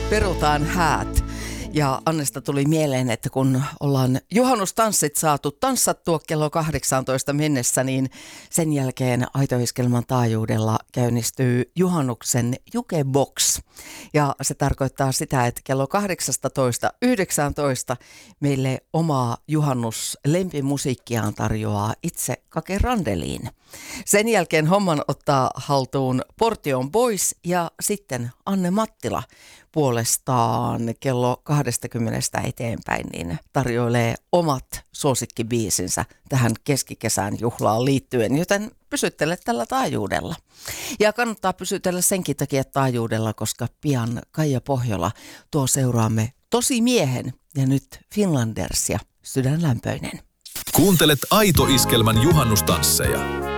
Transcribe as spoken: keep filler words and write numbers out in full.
perutaan häät. Ja Annesta tuli mieleen, että kun ollaan juhannustanssit saatu tanssattua kello kahdeksantoista mennessä, niin sen jälkeen Aito-iskelman taajuudella käynnistyy juhannuksen Jukebox. Ja se tarkoittaa sitä, että kello kahdeksastatoista yhdeksäntoista meille omaa juhannuslempimusiikkiaan tarjoaa itse Kake Randeliin. Sen jälkeen homman ottaa haltuun Portion Boys ja sitten Anne Mattila puolestaan kello kaksikymmentä eteenpäin niin tarjoilee omat suosikkibiisinsä tähän keskikesän juhlaan liittyen, joten pysyttele tällä taajuudella. Ja kannattaa pysytellä senkin takia taajuudella, koska pian Kaija Pohjola tuo seuraamme Tosi miehen ja nyt Finlanders ja Sydänlämpöinen. Kuuntelet Aito-iskelman juhannustansseja.